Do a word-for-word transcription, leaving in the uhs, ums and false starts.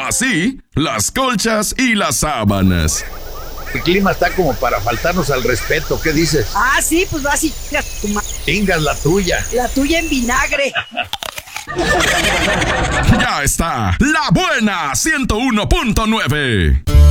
Así, las colchas y las sábanas. El clima está como para faltarnos al respeto, ¿qué dices? Ah, sí, pues vas y tu ma... Tingas la tuya. La tuya en vinagre. Ya está, La Buena ciento uno punto nueve.